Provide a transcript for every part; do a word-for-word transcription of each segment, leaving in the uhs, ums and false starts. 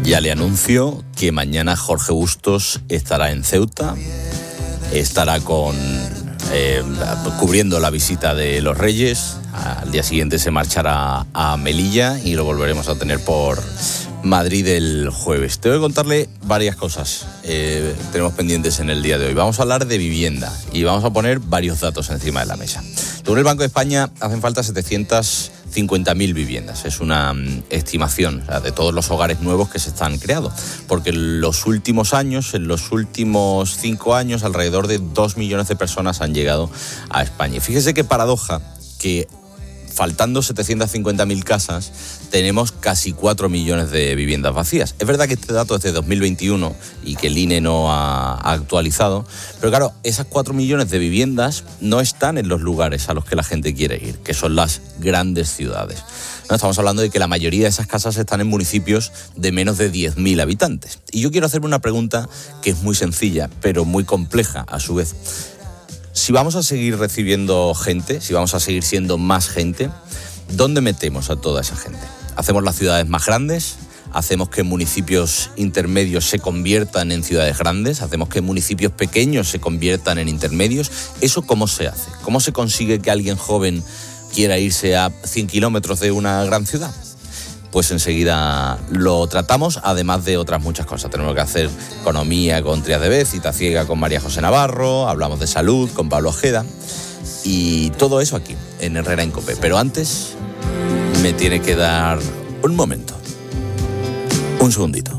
Ya le anuncio que mañana Jorge Bustos estará en Ceuta, estará con eh, cubriendo la visita de los Reyes. Al día siguiente se marchará a Melilla y lo volveremos a tener por Madrid el jueves. Te voy a contarle varias cosas eh, tenemos pendientes en el día de hoy. Vamos a hablar de vivienda y vamos a poner varios datos encima de la mesa. Según el Banco de España, hacen falta setecientas cincuenta mil viviendas. Es una um, estimación, o sea, de todos los hogares nuevos que se están creando. Porque en los últimos años, en los últimos cinco años, alrededor de dos millones de personas han llegado a España. Y fíjese qué paradoja, que faltando setecientas cincuenta mil casas, tenemos casi cuatro millones de viviendas vacías. Es verdad que este dato es de dos mil veintiuno y que el I N E no ha actualizado, pero claro, esas cuatro millones de viviendas no están en los lugares a los que la gente quiere ir, que son las grandes ciudades. No, estamos hablando de que la mayoría de esas casas están en municipios de menos de diez mil habitantes. Y yo quiero hacerme una pregunta que es muy sencilla, pero muy compleja a su vez. Si vamos a seguir recibiendo gente, si vamos a seguir siendo más gente, ¿dónde metemos a toda esa gente? ¿Hacemos las ciudades más grandes? ¿Hacemos que municipios intermedios se conviertan en ciudades grandes? ¿Hacemos que municipios pequeños se conviertan en intermedios? ¿Eso cómo se hace? ¿Cómo se consigue que alguien joven quiera irse a cien kilómetros de una gran ciudad? Pues enseguida lo tratamos, además de otras muchas cosas. Tenemos que hacer economía con Trias de Vez, Cita Ciega con María José Navarro, hablamos de salud con Pablo Ojeda y todo eso aquí, en Herrera en COPE. Pero antes me tiene que dar un momento, un segundito,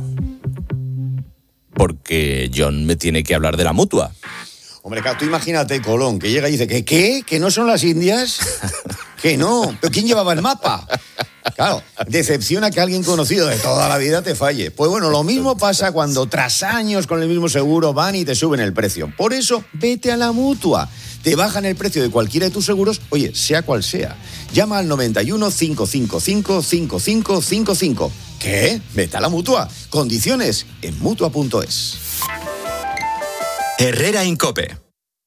porque John me tiene que hablar de la Mutua. Hombre, tú imagínate, Colón, que llega y dice, ¿que qué? ¿Que no son las Indias? ¿Que no? ¿Pero quién llevaba el mapa? Claro, decepciona que alguien conocido de toda la vida te falle. Pues bueno, lo mismo pasa cuando tras años con el mismo seguro van y te suben el precio. Por eso, vete a la Mutua. Te bajan el precio de cualquiera de tus seguros, oye, sea cual sea. Llama al noventa y uno, cinco cinco cinco, cinco cinco cinco cinco. ¿Qué? Vete a la Mutua. Condiciones en mutua punto es. Herrera en COPE.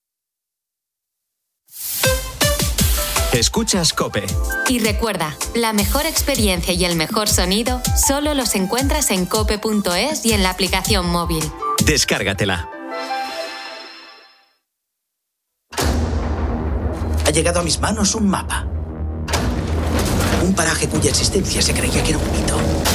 Escuchas COPE. Y recuerda, la mejor experiencia y el mejor sonido solo los encuentras en cope punto es y en la aplicación móvil. Descárgatela. Ha llegado a mis manos un mapa. Un paraje cuya existencia se creía que era un mito.